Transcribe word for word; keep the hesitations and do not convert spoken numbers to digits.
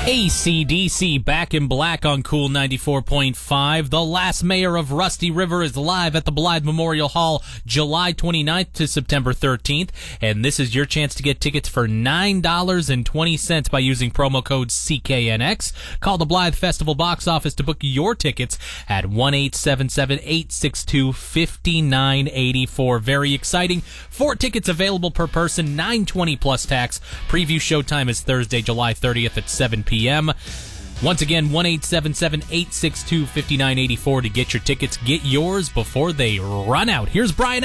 A C D C back in black on Cool ninety-four point five. The Last Mayor of Rusty River is live at the Blythe Memorial Hall July twenty-ninth to September thirteenth. And this is your chance to get tickets for nine dollars and twenty cents by using promo code C K N X. Call the Blythe Festival box office to book your tickets at one eight seven seven, eight six two, five nine eight four. Very exciting. Four tickets available per person, nine twenty plus tax. Preview showtime is Thursday, July thirtieth at seven p.m. Once again, one eight seven seven, eight six two, five nine eight four to get your tickets. Get yours before they run out. Here's Brian